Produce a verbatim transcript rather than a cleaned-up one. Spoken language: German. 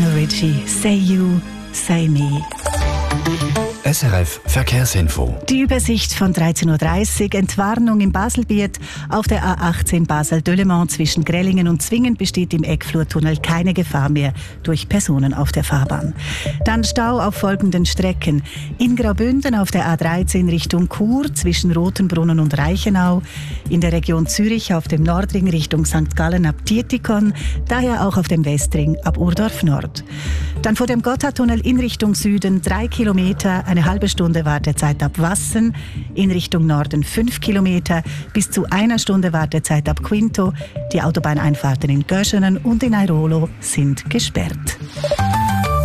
Lionel Richie, Say You, Say Me. S R F Verkehrsinfo. Die Übersicht von dreizehn Uhr dreißig. Entwarnung im Baselbiet. Auf der A achtzehn Basel-Döllemont zwischen Grellingen und Zwingen besteht im Eckflurtunnel keine Gefahr mehr durch Personen auf der Fahrbahn. Dann Stau auf folgenden Strecken. In Graubünden auf der A dreizehn Richtung Chur zwischen Rotenbrunnen und Reichenau. In der Region Zürich auf dem Nordring Richtung Sankt Gallen ab Dietikon. Daher auch auf dem Westring ab Urdorf Nord. Dann vor dem Gotthardtunnel in Richtung Süden drei Kilometer, eine halbe Stunde Wartezeit ab Wassen, in Richtung Norden fünf Kilometer, bis zu einer Stunde Wartezeit ab Quinto. Die Autobahneinfahrten in Göschenen und in Airolo sind gesperrt.